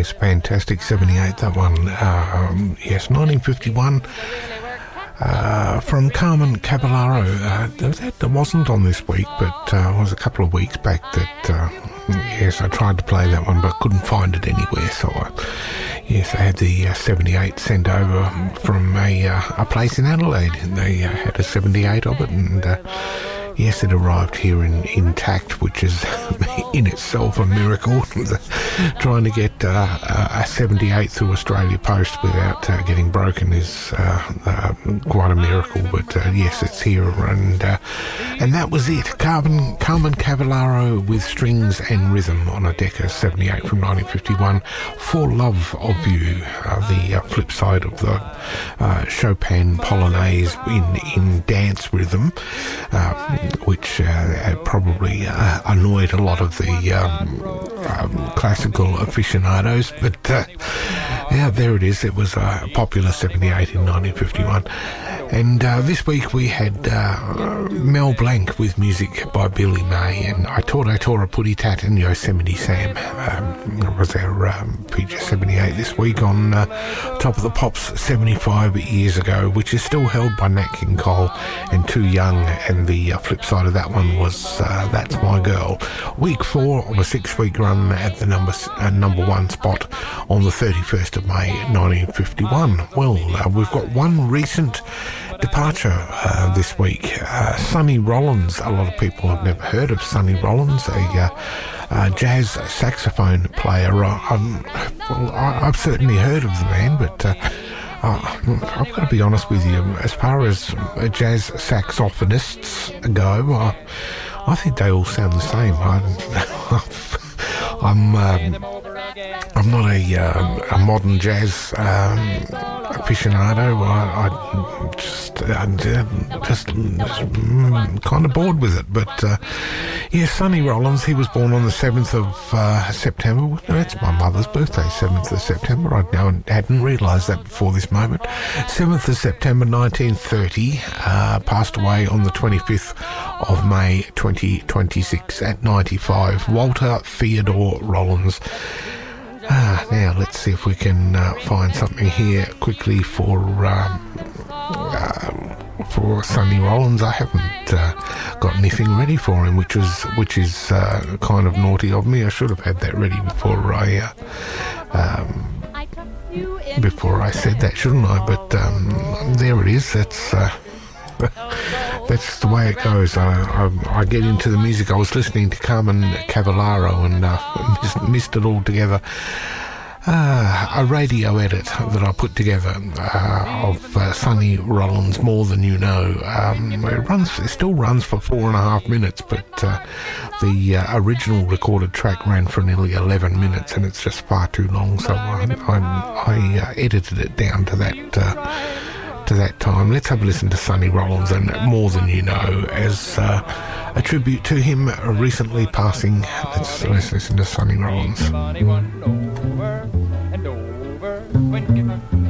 Yes, fantastic 78, that one. Yes, 1951. From Carmen Cavallaro. That wasn't on this week, but it was a couple of weeks back that, yes, I tried to play that one, but couldn't find it anywhere. So, I had the 78 sent over from a place in Adelaide, and they had a 78 of it, and yes, it arrived here intact, which is in itself a miracle. Trying to get a 78 through Australia Post without getting broken is quite a miracle. But yes, it's here, and that was it. Carmen Cavallaro with Strings and Rhythm on a Decca 78 from 1951. For Love of You, the flip side of the Chopin Polonaise in dance rhythm. Which probably annoyed a lot of the classical aficionados, but yeah, there it is. It was a popular 78 in 1951. And this week we had Mel Blanc with music by Billy May, and I Taught a Putty Tat and Yosemite Sam. Was our feature 78 this week on Top of the Pops 75 years ago, which is still held by Nat King Cole and Too Young, and the flip side of that one was That's My Girl. Week 4 of a 6-week run at the number 1 spot on the 31st of May 1951. Well, we've got one recent departure this week. Sonny Rollins. A lot of people have never heard of Sonny Rollins, a jazz saxophone player. I've certainly heard of the man, but I've got to be honest with you, as far as jazz saxophonists go, I think they all sound the same. I'm not a modern jazz aficionado. I'm just kind of bored with it. But yeah, Sonny Rollins, he was born on the 7th of September. That's my mother's birthday, 7th of September. I hadn't realised that before this moment. 7th of September 1930, passed away on the 25th of May 2026 at 95. Walter Theodore Rollins. Now let's see if we can find something here quickly for Sonny Rollins. I haven't got anything ready for him, which is kind of naughty of me. I should have had that ready before I said that, shouldn't I? But there it is. That's the way it goes. I get into the music. I was listening to Carmen Cavallaro and missed it all together. A radio edit that I put together of Sonny Rollins' More Than You Know. It still runs for 4.5 minutes, but the original recorded track ran for nearly 11 minutes, and it's just far too long. So I edited it down to that time. Let's have a listen to Sonny Rollins and More Than You Know as a tribute to him recently passing. Let's listen to Sonny Rollins. Over and over when